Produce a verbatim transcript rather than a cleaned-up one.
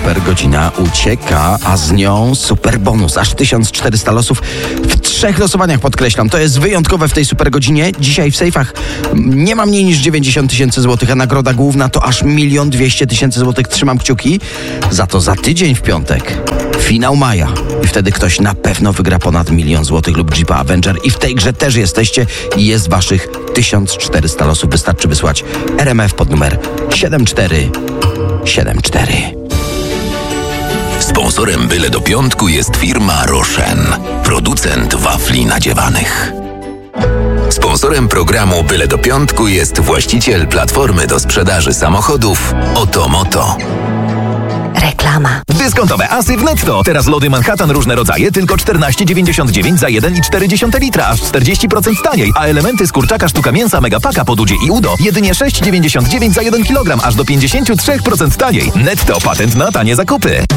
super godzina ucieka, a z nią super bonus. Aż tysiąc czterysta losów w trzech losowaniach, podkreślam. To jest wyjątkowe w tej super godzinie. Dzisiaj w sejfach nie ma mniej niż dziewięćdziesiąt tysięcy złotych, a nagroda główna to aż milion dwieście tysięcy złotych. Trzymam kciuki. Za to za tydzień w piątek finał maja. I wtedy ktoś na pewno wygra ponad milion złotych lub Jeepa Avenger. I w tej grze też jesteście i jest waszych tysiąc czterysta losów. Wystarczy wysłać R M F pod numer siedem cztery siedem cztery. Sponsorem Byle do Piątku jest firma Rochen, producent wafli nadziewanych. Sponsorem programu Byle do Piątku jest właściciel platformy do sprzedaży samochodów Otomoto. Reklama. Dyskontowe asy w Netto. Teraz lody Manhattan różne rodzaje tylko czternaście dziewięćdziesiąt dziewięć za jeden i cztery dziesiąte litra, aż czterdzieści procent taniej, a elementy z kurczaka sztuka mięsa Megapaka pod Udzie i Udo jedynie sześć dziewięćdziesiąt dziewięć za jeden kilogram, aż do pięćdziesiąt trzy procent taniej. Netto, patent na tanie zakupy.